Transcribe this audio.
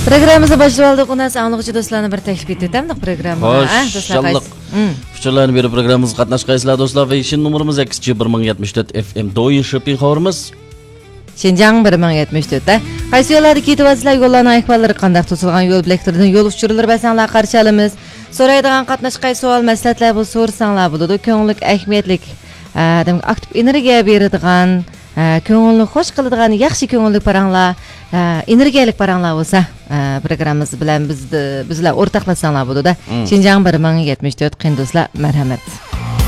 Programımızı başlab aldık. Ondan sağlıqçı dostlarına bir təklif etdik. Təmdiq programı. Hoşçakallık. Fikirlərini berib programımızga qatnaşqaysızlar dostlar ve işin numarımız 1074 FM Doyin Shopping xabarımız. Şinjan 1074. Qaysi yo'llarda ketyapsizlar, yo'llarning ahvollari qanday tutilgan, yo'l bilaklardan yo'l uçurulur bəsənlər qarşı alamiz. So'raydigan qatnaşqay savol, məsləhətlər bu so'rsanlar bo'ladi. Ko'ngillik, ahamiyatlik, aktiv energiya beradigan, ko'ngilni xush qiladigan, yaxshi ko'ngillik paranglar, energiyalik paranglar bo'lsa, programmamiz bilan bizlar o'rtoqlashsanglar bo'ladi. Şinjan 1074 qiyin do'stlar, marhamat.